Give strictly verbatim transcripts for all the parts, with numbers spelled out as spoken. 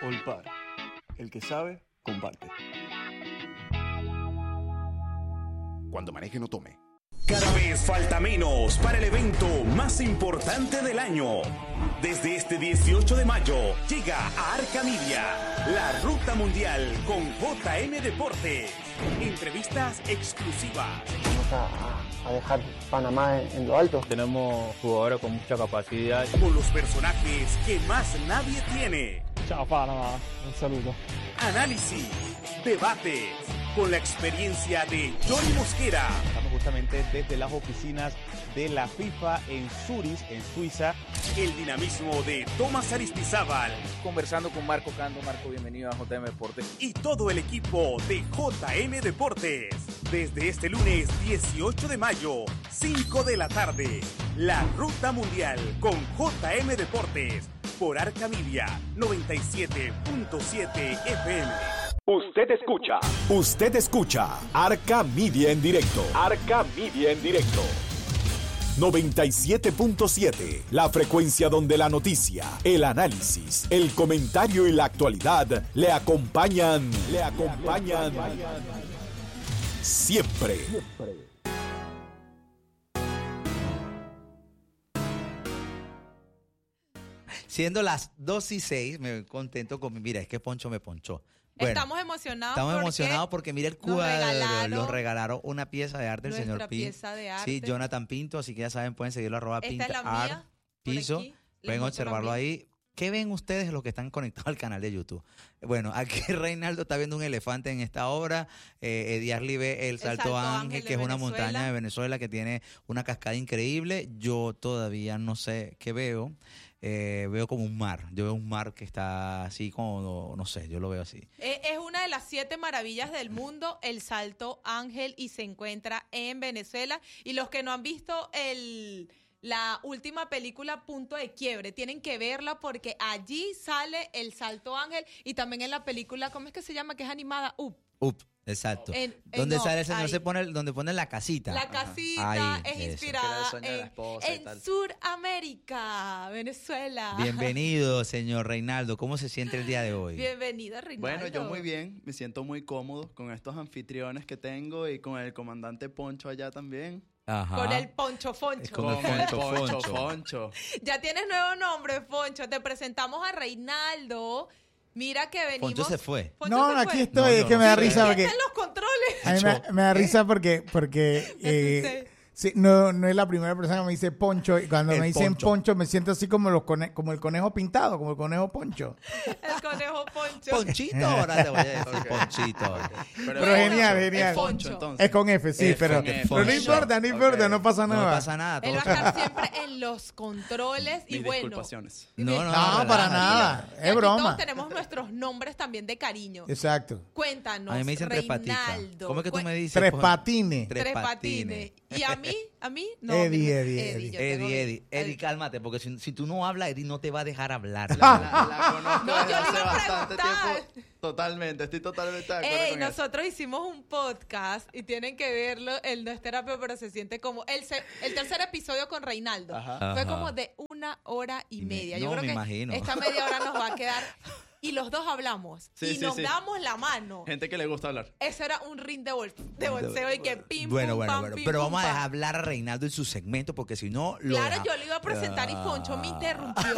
Olpar, el que sabe, comparte. Cuando maneje no tome. Cada vez falta menos para el evento más importante del año. Desde este dieciocho de mayo llega a Arca Media, la ruta mundial con J M Deportes. Entrevistas exclusivas. Vamos a, a dejar Panamá en, en lo alto. Tenemos jugadores con mucha capacidad. Con los personajes que más nadie tiene. Chao Panamá, un saludo. Análisis, debates, con la experiencia de Johnny Mosquera. Estamos justamente desde las oficinas de la FIFA en Zurich, en Suiza. El dinamismo de Tomás Aristizábal. Conversando con Marco Cando. Marco, bienvenido a J M Deportes. Y todo el equipo de J M Deportes. Desde este lunes dieciocho de mayo, cinco de la tarde. La Ruta Mundial con J M Deportes. Por Arca Media noventa y siete punto siete F M. Usted escucha. Usted escucha Arca Media en directo. Arca Media en directo. noventa y siete punto siete, la frecuencia donde la noticia, el análisis, el comentario y la actualidad le acompañan, le acompañan siempre. Siendo las dos y seis, me voy contento con mi... Mira, es que Poncho me ponchó. Bueno, estamos emocionados. Estamos porque emocionados porque mira el cuadro. regalaron Nos regalaron una pieza de arte del señor Pinto. pieza de arte. Sí, Jonathan Pinto, así que ya saben, pueden seguirlo arroba Esta Pinta es la Art mía, Piso. aquí, les Pueden muestro observarlo la mía. ahí. ¿Qué ven ustedes los que están conectados al canal de YouTube? Bueno, aquí Reinaldo está viendo un elefante en esta obra. Eh, Ediarly ve el Salto, Salto Ángel, Ángel que de es una Venezuela. montaña de Venezuela que tiene una cascada increíble. Yo todavía no sé qué veo. Eh, veo como un mar. Yo veo un mar que está así como, no sé, yo lo veo así. Eh, es una de las siete maravillas del mundo, el Salto Ángel, y se encuentra en Venezuela. Y los que no han visto el... la última película Punto de Quiebre, tienen que verla porque allí sale el Salto Ángel y también en la película, ¿cómo es que se llama? Que es animada, Up. Up, exacto. En- en donde Up, sale el señor, ahí. se pone, donde pone la casita. La casita Ahí, es eso. inspirada Que era el sueño de la en, esposa y en tal. Suramérica, Venezuela. Bienvenido, señor Reinaldo. ¿Cómo se siente el día de hoy? Bienvenido, Reinaldo. Bueno, yo muy bien, me siento muy cómodo con estos anfitriones que tengo y con el comandante Poncho allá también. Ajá. Con el Poncho Foncho. Con el Foncho, Poncho, Foncho. Poncho. Ya tienes nuevo nombre, Foncho. Te presentamos a Reinaldo. Mira que venimos... Poncho se fue. Poncho No, se no, aquí fue. estoy, No, es no, que no, me da sí, risa ¿Quién porque... está en los controles? A mí me, me da risa porque, porque eh, sí, no, no es la primera persona que me dice Poncho y cuando El me dicen Poncho. Poncho me siento así como los cone- como el conejo pintado, como el conejo Poncho. El conejo Poncho. Ponchito, ahora te voy a decir Ponchito. Pero es genial, Poncho, genial. Es Poncho, entonces. Es con F, sí, Es pero, con F. pero no importa, no importa, Ok. no pasa No nada. pasa nada. Él Todo va a está- estar siempre en los controles y Mis bueno. disculpaciones. No, no, No, no, para relájate. nada, y es aquí broma. todos tenemos nuestros nombres también de cariño. Exacto. Cuéntanos, A mí me dicen tres patitas. Reinaldo. ¿Cómo es que tú Cu- me dices? Tres Pues, patines. Tres Tres patines. patines. ¿Y a mí? ¿A mí? No, Eddie, a mí me- Eddie, Eddie. yo tengo- Eddie, Eddie, Eddie, cálmate, porque si, si tú no hablas, Eddie no te va a dejar hablar. La, la- la conozco No, desde yo le hace iba a bastante preguntar. tiempo. Totalmente, estoy totalmente de acuerdo Ey, con eso. nosotros hicimos un podcast y tienen que verlo. Él no es terapia, pero se siente como el, se- el tercer episodio con Reinaldo. Ajá. Fue Ajá. como de una hora y Y me- media. no, Yo creo me que imagino. esta media hora nos va a quedar. Y los dos hablamos. Sí, y sí, nos sí. damos la mano. Gente que le gusta hablar. Eso era un ring de, bol- de bolseo y que pim, Bueno, pum, bueno, pam, bueno. pim, Pero pum, vamos a pam. dejar hablar a Reinaldo en su segmento, porque si no, lo Claro, deja- yo le iba a presentar y Poncho me interrumpió.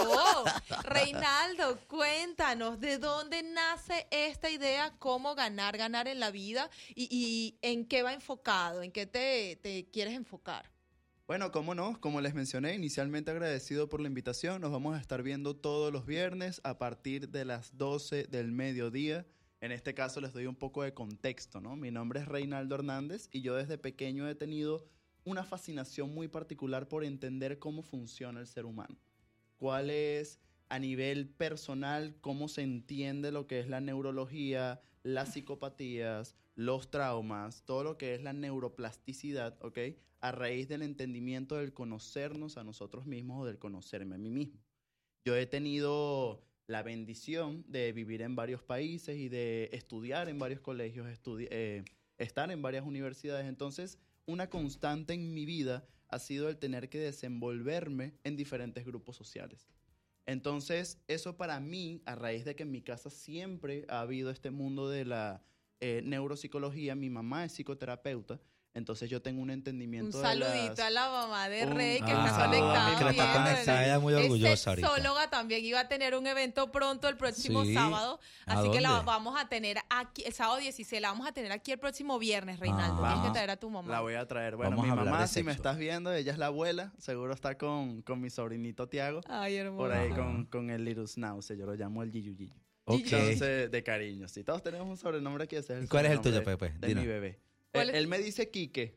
Reinaldo, cuéntanos, ¿de dónde nace esta idea? ¿Cómo ganar, ganar en la vida? ¿Y, y en qué va enfocado? ¿En qué te, te quieres enfocar? Bueno, cómo no, como les mencioné, inicialmente agradecido por la invitación. Nos vamos a estar viendo todos los viernes a partir de las doce del mediodía. En este caso les doy un poco de contexto, ¿no? Mi nombre es Reinaldo Hernández y yo desde pequeño he tenido una fascinación muy particular por entender cómo funciona el ser humano. Cuál es, a nivel personal, cómo se entiende lo que es la neurología, las psicopatías, los traumas, todo lo que es la neuroplasticidad, ¿ok? A raíz del entendimiento del conocernos a nosotros mismos o del conocerme a mí mismo. Yo he tenido la bendición de vivir en varios países y de estudiar en varios colegios, estudi- eh, estar en varias universidades. Entonces, una constante en mi vida ha sido el tener que desenvolverme en diferentes grupos sociales. Entonces, eso para mí, a raíz de que en mi casa siempre ha habido este mundo de la eh, neuropsicología, mi mamá es psicoterapeuta, entonces yo tengo un entendimiento Un de saludito las... a la mamá de Un- Rey que Ah, está saludo a conectada. mi Que está mamá. conectada, ella es muy orgullosa Es ahorita. sexóloga, también iba a tener un evento pronto el próximo Sí. sábado, ¿A así que la dónde? vamos a tener aquí, el sábado dieciséis, la vamos a tener aquí el próximo viernes, Reinaldo. Ah. Tienes que traer a tu mamá. La voy a traer. Bueno, Vamos mi a hablar mamá, de si me sexo. estás viendo, ella es la abuela, seguro está con, con mi sobrinito Tiago, Ay, hermoso. por ahí Ajá. con, con el Little Schnauzer, yo lo llamo el Yiyu Yiyu. Ok. Entonces, de cariño, sí, todos tenemos un sobrenombre aquí, ese es el ¿Cuál es el tuyo, sobrenombre Pepe? De Dinos. mi bebé. ¿Cuál Él, es? él me dice Quique.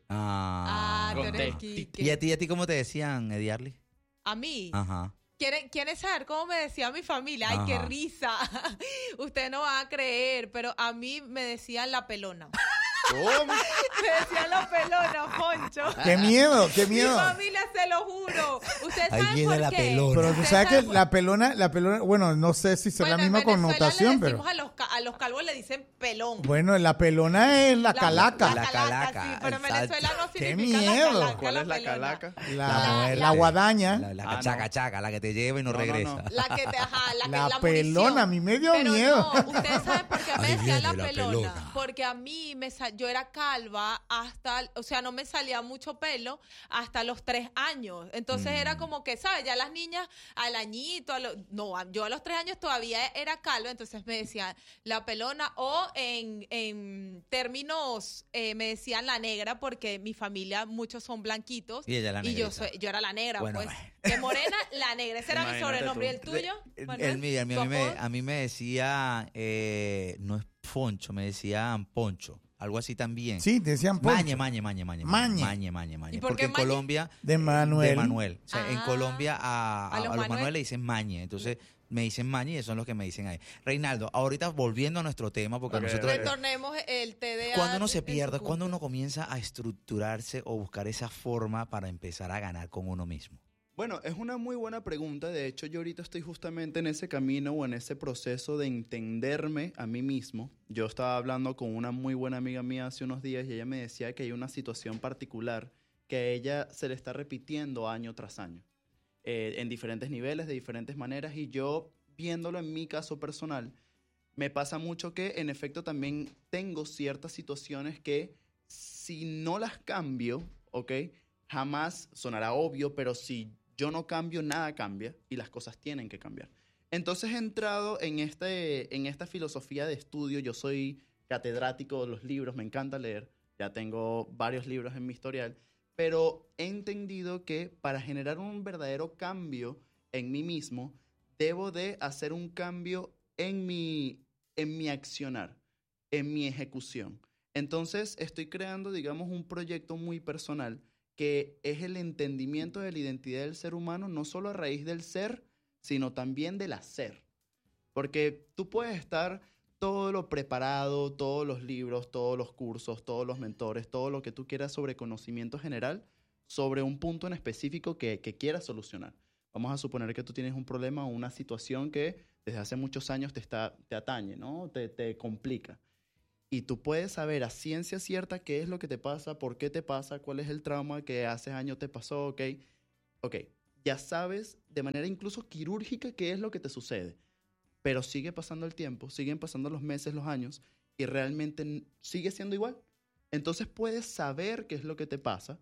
Ah. Ah, tú Con eres T. Quique. ¿Y a ti, a ti cómo te decían, Ediarly? A mí. Ajá. ¿Quieren, ¿Quieren saber cómo me decía mi familia? Ay, qué Ajá. risa. Ustedes no van a creer, pero a mí me decían la pelona. ¿Cómo? Me decían la pelona, Poncho. ¡Qué miedo, qué Mi miedo! familia, se lo juro. ¿Ustedes Ahí saben viene por la qué? pelona. Pero tú ¿Ustedes sabes que saben por- la pelona, la pelona, bueno, no sé si es Bueno, la en misma Venezuela connotación, le pero decimos a los, ca- a los calvos le dicen pelón. bueno, la pelona es la calaca. La La calaca, calaca, sí, pero en exacto. Venezuela no ¡Qué significa miedo! la calaca, ¿Cuál es la pelona. calaca? La, La- la, la- guadaña. La, la Ah, cachaca, no. chaca, la que te lleva y no, No, no, no. regresa. La que te, ajá, la, que, La la pelona, munición. a mí me dio Pero miedo. no, ustedes saben por qué me Ahí decían la viene la pelona. pelona. Porque a mí, me sa- yo era calva hasta, o sea, no me salía mucho pelo hasta los tres años. Entonces Mm. era como que, ¿sabes? Ya las niñas al añito, a lo- no, a- yo a los tres años todavía era calva, entonces me decían la pelona o en, en términos, eh, me decían la negra porque mi familia, muchos son blanquitos. Y ella la Y yo, negrita. soy, yo era la negra, Bueno, pues. bueno. De morena, la negra. Ese era mi Imagínate sobrenombre. ¿Y el tú. tuyo? El, Manuel? el mío, el mío, ¿Tu a, mí me, apodo? a mí me decía, eh, no es Poncho, me decían Poncho, algo así también. Sí, te decían Poncho. Mañe, mañe, mañe, mañe. Mañe. Mañe, mañe, mañe. ¿Y por Porque qué en Mañe? Colombia... De Manuel. De Manuel. O sea, en Ah. Colombia a, a- ¿A los a los Manuel? Manuel le dicen Mañe. Entonces me dicen Mañe y eso es lo que me dicen ahí. Reinaldo, ahorita volviendo a nuestro tema, porque Ok, nosotros... ok. Retornemos el T D A. Cuando uno se en su pierde, punto. cuando uno comienza a estructurarse o buscar esa forma para empezar a ganar con uno mismo. Bueno, es una muy buena pregunta. De hecho, yo ahorita estoy justamente en ese camino o en ese proceso de entenderme a mí mismo. Yo estaba hablando con una muy buena amiga mía hace unos días y ella me decía que hay una situación particular que a ella se le está repitiendo año tras año, eh, en diferentes niveles, de diferentes maneras. Y yo, viéndolo en mi caso personal, me pasa mucho que, en efecto, también tengo ciertas situaciones que, si no las cambio, ¿ok? Jamás, sonará obvio, pero si yo no cambio, nada cambia y las cosas tienen que cambiar. Entonces he entrado en, este, en esta filosofía de estudio. Yo soy catedrático de los libros, me encanta leer. Ya tengo varios libros en mi historial, pero he entendido que para generar un verdadero cambio en mí mismo, debo de hacer un cambio en mi, en mi accionar, en mi ejecución. Entonces estoy creando, digamos, un proyecto muy personal que es el entendimiento de la identidad del ser humano, no solo a raíz del ser, sino también del hacer. Porque tú puedes estar todo lo preparado, todos los libros, todos los cursos, todos los mentores, todo lo que tú quieras sobre conocimiento general, sobre un punto en específico que, que quieras solucionar. Vamos a suponer que tú tienes un problema o una situación que desde hace muchos años te, está, te atañe, ¿no? Te, te complica. Y tú puedes saber a ciencia cierta qué es lo que te pasa, por qué te pasa, cuál es el trauma que hace años te pasó, ¿ok? Ok, ya sabes de manera incluso quirúrgica qué es lo que te sucede. Pero sigue pasando el tiempo, siguen pasando los meses, los años, y realmente n- sigue siendo igual. Entonces puedes saber qué es lo que te pasa,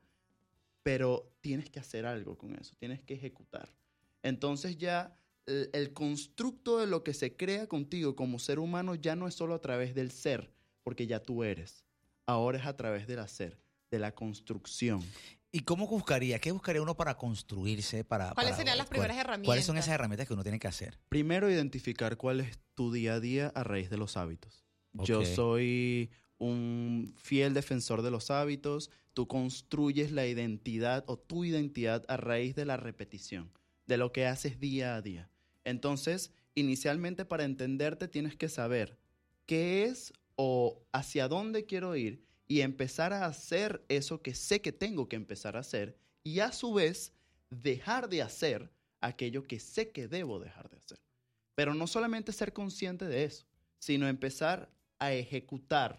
pero tienes que hacer algo con eso, tienes que ejecutar. Entonces ya el, el constructo de lo que se crea contigo como ser humano ya no es solo a través del ser, porque ya tú eres. Ahora es a través del hacer, de la construcción. ¿Y cómo buscaría? ¿Qué buscaría uno para construirse? Para, ¿Cuáles para- serían las cuál- primeras herramientas? ¿Cuáles son esas herramientas que uno tiene que hacer? Primero, identificar cuál es tu día a día a raíz de los hábitos. Yo Ok. soy un fiel defensor de los hábitos. Tú construyes la identidad o tu identidad a raíz de la repetición, de lo que haces día a día. Entonces, inicialmente, para entenderte tienes que saber qué es o hacia dónde quiero ir y empezar a hacer eso que sé que tengo que empezar a hacer, y a su vez dejar de hacer aquello que sé que debo dejar de hacer. Pero no solamente ser consciente de eso, sino empezar a ejecutar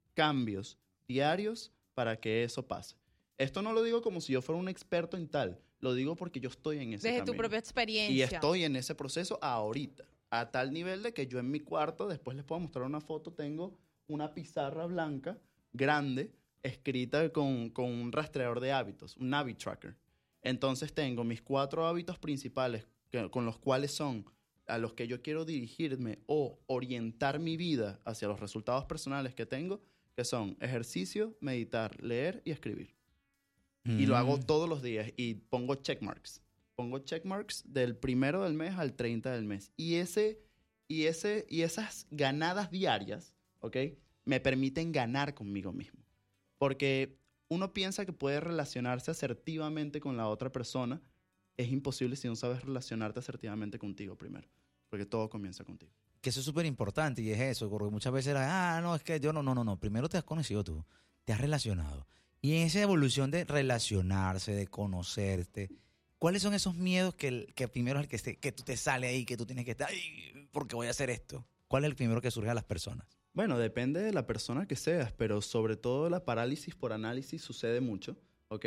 cambios diarios para que eso pase. Esto no lo digo como si yo fuera un experto en tal, lo digo porque yo estoy en ese Desde camino. tu propia experiencia. Y estoy en ese proceso ahorita, a tal nivel de que yo en mi cuarto, después les puedo mostrar una foto, tengo una pizarra blanca grande escrita con, con un rastreador de hábitos, un Navi Tracker. Entonces tengo mis cuatro hábitos principales que, con los cuales son a los que yo quiero dirigirme o orientar mi vida hacia los resultados personales que tengo, que son ejercicio, meditar, leer y escribir. Mm. Y lo hago todos los días y pongo checkmarks. Pongo checkmarks del primero del mes al treinta del mes. Y, ese, y, ese, y esas ganadas diarias, ¿ok?, me permiten ganar conmigo mismo. Porque uno piensa que puede relacionarse asertivamente con la otra persona. Es imposible si no sabes relacionarte asertivamente contigo primero. Porque todo comienza contigo. Que eso es súper importante y es eso. Porque muchas veces era, ah, no, es que yo no, no, no, no. Primero te has conocido tú. Te has relacionado. Y en esa evolución de relacionarse, de conocerte, ¿cuáles son esos miedos que, que primero es el que, te, que tú te sale ahí, que tú tienes que estar, ay, ¿por qué voy a hacer esto? ¿Cuál es el primero que surge a las personas? Bueno, depende de la persona que seas, pero sobre todo la parálisis por análisis sucede mucho, ¿ok?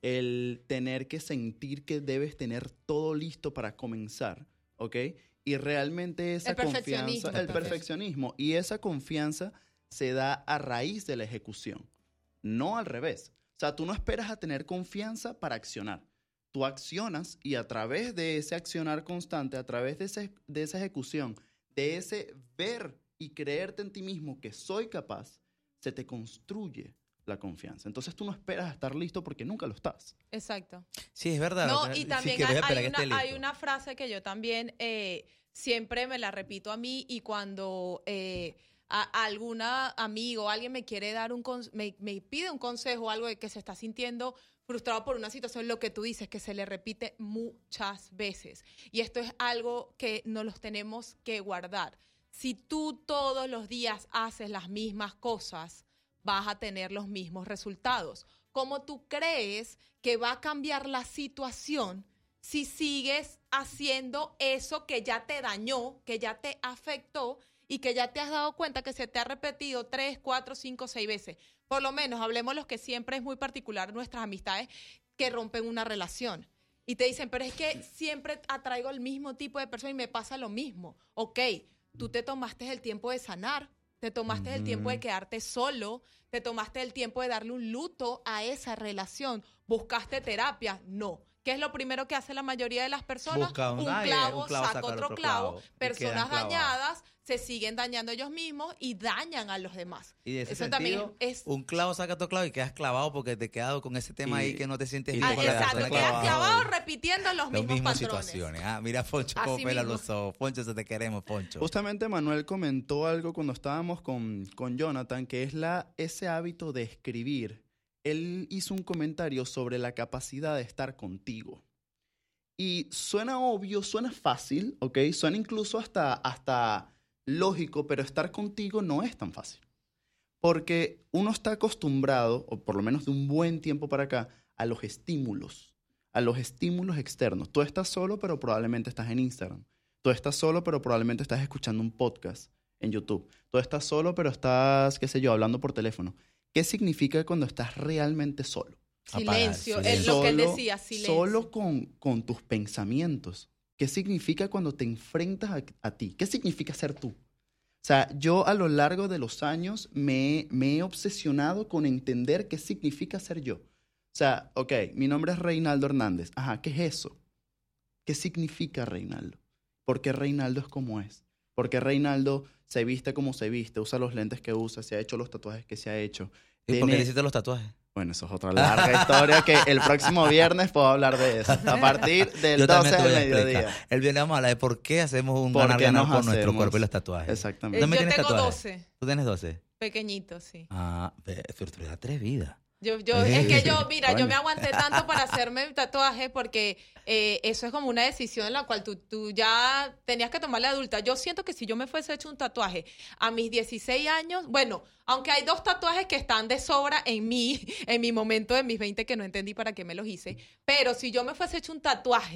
El tener que sentir que debes tener todo listo para comenzar, ¿ok? Y realmente esa el perfeccionismo, confianza, el perfeccionismo, y esa confianza se da a raíz de la ejecución, no al revés. O sea, tú no esperas a tener confianza para accionar. Tú accionas y a través de ese accionar constante, a través de, ese, de esa ejecución, de ese ver y creerte en ti mismo que soy capaz, se te construye la confianza. Entonces tú no esperas a estar listo porque nunca lo estás. Exacto. Sí, es verdad. No, y también sí, hay, hay, una, que hay una frase que yo también eh, siempre me la repito a mí y cuando eh, a, a alguna amigo o alguien me quiere dar un me, me pide un consejo o algo de que se está sintiendo frustrado por una situación, lo que tú dices, que se le repite muchas veces. Y esto es algo que nos los tenemos que guardar. Si tú todos los días haces las mismas cosas, vas a tener los mismos resultados. ¿Cómo tú crees que va a cambiar la situación si sigues haciendo eso que ya te dañó, que ya te afectó y que ya te has dado cuenta que se te ha repetido tres, cuatro, cinco, seis veces? Por lo menos, hablemos los que siempre es muy particular nuestras amistades que rompen una relación. Y te dicen, pero es que siempre atraigo el mismo tipo de persona y me pasa lo mismo. Ok, tú te tomaste el tiempo de sanar, te tomaste uh-huh. el tiempo de quedarte solo, te tomaste el tiempo de darle un luto a esa relación, buscaste terapia, no. ¿Qué es lo primero que hace la mayoría de las personas? Busca un, un, ay, clavo, un clavo, saca otro, otro clavo, clavo personas dañadas se siguen dañando ellos mismos y dañan a los demás. Y de ese Eso sentido, también es... un clavo saca otro clavo y quedas clavado porque te quedas con ese tema y, ahí que no te sientes bien. Ah, exacto, quedas clavado repitiendo los, los mismos, mismos patrones. situaciones. Ah, mira, Poncho, cómo pela los ojos. Poncho, se te queremos, Poncho. Justamente Manuel comentó algo cuando estábamos con, con Jonathan, que es la, ese hábito de escribir. Él hizo un comentario sobre la capacidad de estar contigo. Y suena obvio, suena fácil, ¿ok? Suena incluso hasta, hasta lógico, pero estar contigo no es tan fácil. Porque uno está acostumbrado, o por lo menos de un buen tiempo para acá, a los estímulos, a los estímulos externos. Tú estás solo, pero probablemente estás en Instagram. Tú estás solo, pero probablemente estás escuchando un podcast en YouTube. Tú estás solo, pero estás, qué sé yo, hablando por teléfono. ¿Qué significa cuando estás realmente solo? Silencio, apagar, silencio. Es lo que él decía, silencio. Solo con, con tus pensamientos. ¿Qué significa cuando te enfrentas a, a ti? ¿Qué significa ser tú? O sea, yo a lo largo de los años me, me he obsesionado con entender qué significa ser yo. O sea, ok, mi nombre es Reinaldo Hernández. Ajá, ¿qué es eso? ¿Qué significa Reinaldo? ¿Por qué Reinaldo es como es? ¿Por qué Reinaldo se viste como se viste? Usa los lentes que usa, se ha hecho los tatuajes que se ha hecho. ¿Y Tiene... por qué le hiciste los tatuajes? Bueno, eso es otra larga historia que el próximo viernes puedo hablar de eso. A partir del doce del mediodía. El viernes vamos a hablar de por qué hacemos un ganar-ganar con nuestro cuerpo y los tatuajes. Exactamente. Eh, yo tengo tatuajes? doce. ¿Tú tienes doce? Pequeñitos, sí. Ah, pero tú eres atrevida. Yo, yo, es que yo, mira, yo me aguanté tanto para hacerme el tatuaje porque eh, eso es como una decisión en la cual tú, tú ya tenías que tomarla adulta. Yo siento que si yo me fuese hecho un tatuaje a mis dieciséis años, bueno, aunque hay dos tatuajes que están de sobra en mí, en mi momento de mis veinte que no entendí para qué me los hice, pero si yo me fuese hecho un tatuaje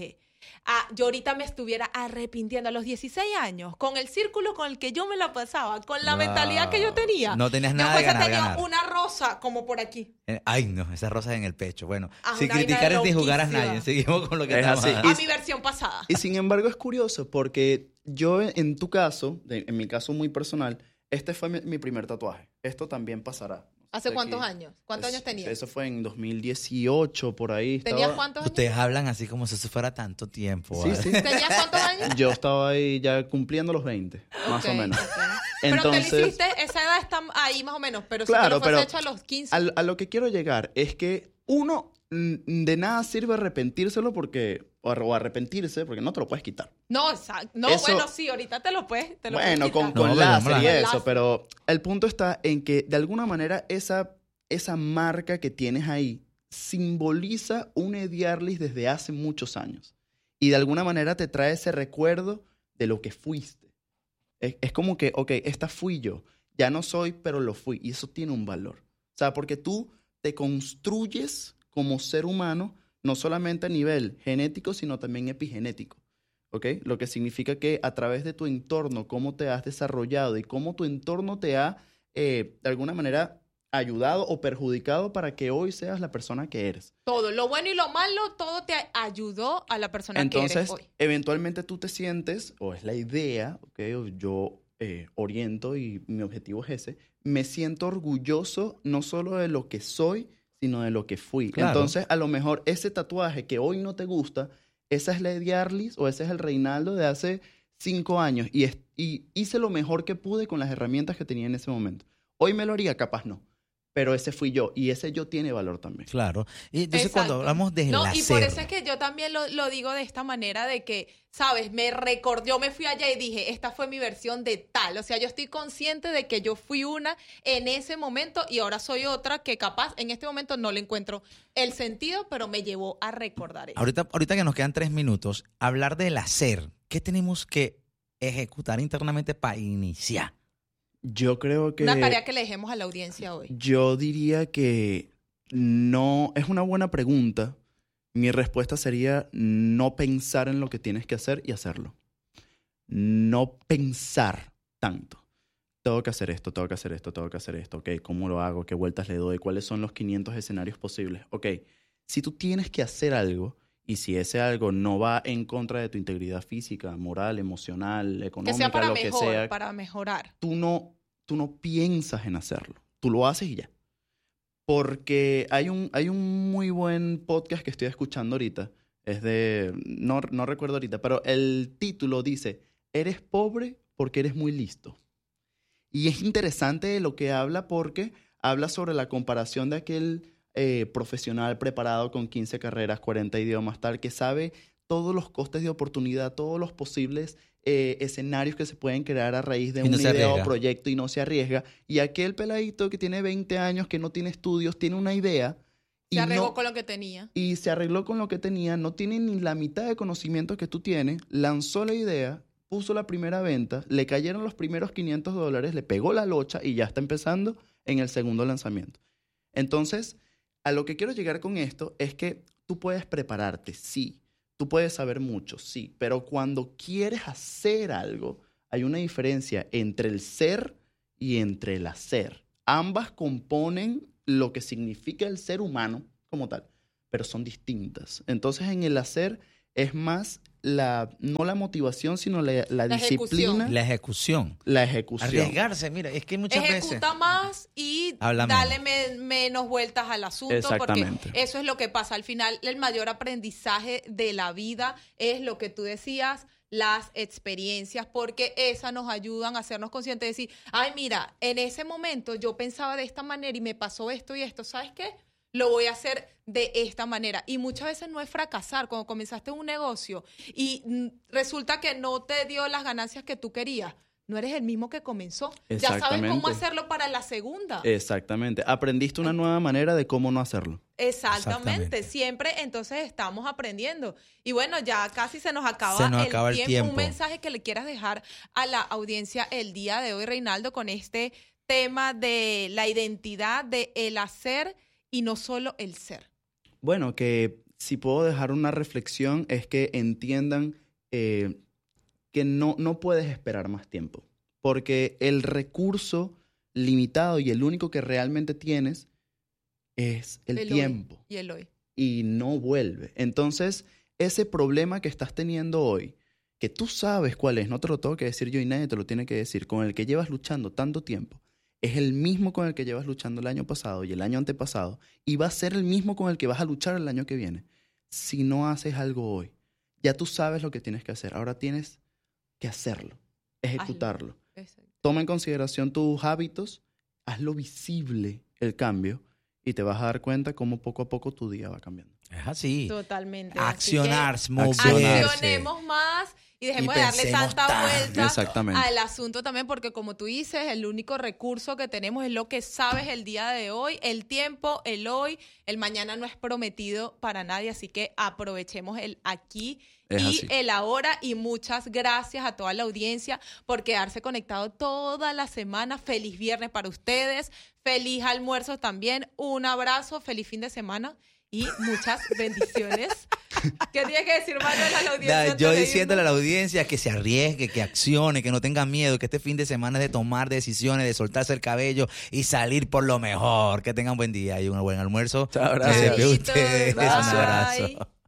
ah, yo ahorita me estuviera arrepintiendo a los dieciséis años, con el círculo con el que yo me la pasaba, con la No, mentalidad que yo tenía. no tenías yo nada de fuese ganar, tenido ganar. una rosa como por aquí. Eh, Ay, no, esas rosas en el pecho. Bueno, Ah, sin una vaina criticar ni jugar a loquísima. nadie. Seguimos con lo que Es estamos así. hablando. A mi versión pasada. Y sin embargo es curioso porque yo en tu caso, de- en mi caso muy personal, este fue mi, mi primer tatuaje. Esto también pasará. ¿Hace Aquí. cuántos años? ¿Cuántos Es- años tenías? Eso fue en dos mil dieciocho, por ahí. ¿Tenías estaba- cuántos años? Ustedes hablan así como si eso fuera tanto tiempo. Sí, ¿vale? sí. ¿Tenías cuántos años? Yo estaba ahí ya cumpliendo los veinte, más Ok, o menos. ok. Pero te lo Entonces, hiciste, esa edad está ahí más o menos, pero si Claro, te lo fuese pero hecho a los quince. al- a lo que quiero llegar es que uno, mm, de nada sirve arrepentírselo porque, o ar- o arrepentirse porque no te lo puedes quitar. No, exacto. No, Eso- bueno, sí, ahorita te lo puedes. Te lo Bueno, puedes con, quitar. con No, pero láser y vamos a- eso, Láser. pero el punto está en que de alguna manera esa, esa marca que tienes ahí simboliza un Ediarlis desde hace muchos años. Y de alguna manera te trae ese recuerdo de lo que fuiste. Es, es como que, ok, esta fui yo. Ya no soy, pero lo fui. Y eso tiene un valor. O sea, porque tú te construyes como ser humano, no solamente a nivel genético, sino también epigenético. ¿Ok? Lo que significa que a través de tu entorno, cómo te has desarrollado y cómo tu entorno te ha, eh, de alguna manera, ayudado o perjudicado para que hoy seas la persona que eres. Todo, lo bueno y lo malo, todo te ayudó a la persona Entonces, que eres hoy. eventualmente tú te sientes, o es la idea, ¿ok? O yo eh, oriento y mi objetivo es ese, me siento orgulloso no solo de lo que soy, sino de lo que fui. Claro. Entonces, a lo mejor ese tatuaje que hoy no te gusta, esa es la Ediarlis o ese es el Reinaldo de hace cinco años y, es- y hice lo mejor que pude con las herramientas que tenía en ese momento. Hoy me lo haría, capaz no. Pero ese fui yo y ese yo tiene valor también. Claro. Y entonces Exacto. cuando hablamos de No, hacer, y por eso es que yo también lo, lo digo de esta manera de que, ¿sabes? Me recordó, yo me fui allá y dije, esta fue mi versión de tal. O sea, yo estoy consciente de que yo fui una en ese momento y ahora soy otra que capaz en este momento no le encuentro el sentido, pero me llevó a recordar eso. ahorita, ahorita que nos quedan tres minutos, hablar del hacer. ¿Qué tenemos que ejecutar internamente para iniciar? Yo creo que... Una tarea que le dejemos a la audiencia hoy. Yo diría que no, es una buena pregunta. Mi respuesta sería no pensar en lo que tienes que hacer y hacerlo. No pensar tanto. Tengo que hacer esto, tengo que hacer esto, tengo que hacer esto. Ok, ¿cómo lo hago? ¿Qué vueltas le doy? ¿Cuáles son los quinientos escenarios posibles? Ok, si tú tienes que hacer algo y si ese algo no va en contra de tu integridad física, moral, emocional, Que económica, sea para lo mejor, que sea, para mejorar. tú no, tú no piensas en hacerlo. Tú lo haces y ya. Porque hay un, hay un muy buen podcast que estoy escuchando ahorita. Es de... No, no recuerdo ahorita, pero el título dice, eres pobre porque eres muy listo. Y es interesante lo que habla porque habla sobre la comparación de aquel eh, profesional preparado con quince carreras, cuarenta idiomas, tal, que sabe todos los costes de oportunidad, todos los posibles eh, escenarios que se pueden crear a raíz de Y no una se idea o arriesga. proyecto y no se arriesga. Y aquel peladito que tiene veinte años, que no tiene estudios, tiene una idea y Se arregló no- con lo que tenía. y se arregló con lo que tenía, no tiene ni la mitad de conocimiento que tú tienes, lanzó la idea, puso la primera venta, le cayeron los primeros quinientos dólares, le pegó la locha y ya está empezando en el segundo lanzamiento. Entonces, a lo que quiero llegar con esto es que tú puedes prepararte, sí, tú puedes saber mucho, sí, pero cuando quieres hacer algo, hay una diferencia entre el ser y entre el hacer. Ambas componen lo que significa el ser humano como tal, pero son distintas. Entonces, en el hacer es más la, no la motivación, sino la, la La disciplina, La ejecución. la ejecución. Arriesgarse, mira, es que muchas Ejecuta veces... más y Habla dale me- menos vueltas al asunto, porque Exactamente. eso es lo que pasa. Al final, el mayor aprendizaje de la vida es lo que tú decías, las experiencias, porque esas nos ayudan a hacernos conscientes de decir, ay, mira, en ese momento yo pensaba de esta manera y me pasó esto y esto, ¿sabes qué? Lo voy a hacer de esta manera. Y muchas veces no es fracasar. Cuando comenzaste un negocio y mm, resulta que no te dio las ganancias que tú querías, no eres el mismo que comenzó. Ya sabes Exactamente. cómo hacerlo para la segunda. Exactamente. Aprendiste una nueva manera de cómo no hacerlo. Exactamente. Exactamente. Siempre entonces estamos aprendiendo. Y bueno, ya casi se nos acaba, Se nos el, acaba el tiempo. tiempo. Un mensaje que le quieras dejar a la audiencia el día de hoy, Reinaldo, con este tema de la identidad, de el hacer y no solo el ser. Bueno, que si puedo dejar una reflexión, es que entiendan eh, que no, no puedes esperar más tiempo. Porque el recurso limitado y el único que realmente tienes es el, el tiempo. Hoy y el hoy. Y no vuelve. Entonces, ese problema que estás teniendo hoy, que tú sabes cuál es, no te lo tengo que decir yo y nadie te lo tiene que decir, con el que llevas luchando tanto tiempo, es el mismo con el que llevas luchando el año pasado y el año antepasado, y va a ser el mismo con el que vas a luchar el año que viene. Si no haces algo hoy, ya tú sabes lo que tienes que hacer. Ahora tienes que hacerlo, ejecutarlo. Toma en consideración tus hábitos, hazlo visible el cambio y te vas a dar cuenta cómo poco a poco tu día va cambiando. Es así. Totalmente. Accionarse, moverse. Accionemos más y dejemos y de darle tanta tan. vuelta Exactamente. al asunto también, porque como tú dices, el único recurso que tenemos es lo que sabes el día de hoy, el tiempo, el hoy, el mañana no es prometido para nadie, así que aprovechemos el aquí es y así. el ahora. Y muchas gracias a toda la audiencia por quedarse conectado toda la semana. Feliz viernes para ustedes, feliz almuerzo también, un abrazo, feliz fin de semana y muchas bendiciones. ¿Qué tienes que decir, Manuel, a la audiencia? Da, yo diciéndole a la audiencia que se arriesgue, que accione, que no tenga miedo, que este fin de semana es de tomar decisiones, de soltarse el cabello y salir por lo mejor. Que tengan buen día y un buen almuerzo. Chao, gracias. gracias. Se ve ustedes. Un abrazo.